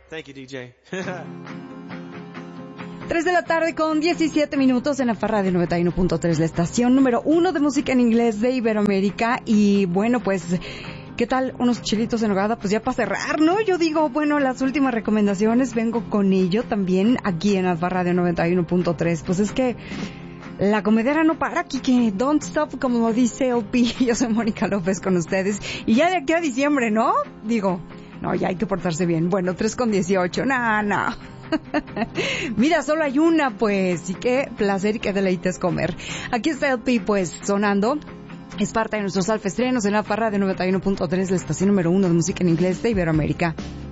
Thank you, DJ. 3 de la tarde con 17 minutos en la Farra de 91.3, la estación número 1 de música en inglés de Iberoamérica. Y bueno, pues, ¿qué tal? Unos chilitos en nogada, pues ya para cerrar, ¿no? Yo digo, bueno, las últimas recomendaciones vengo con ello también aquí en la Farra de 91.3. Pues es que la comedera no para, Kike. Don't stop, como dice LP. Yo soy Mónica López con ustedes. Y ya de aquí a diciembre, ¿no? Digo, no, ya hay que portarse bien. Bueno, 3:18. No. Mira, solo hay una, pues. Y qué placer y qué deleite es comer. Aquí está LP, pues, sonando. Es parte de nuestros alfa estrenos en la Farra de 91.3, la estación número 1 de música en inglés de Iberoamérica.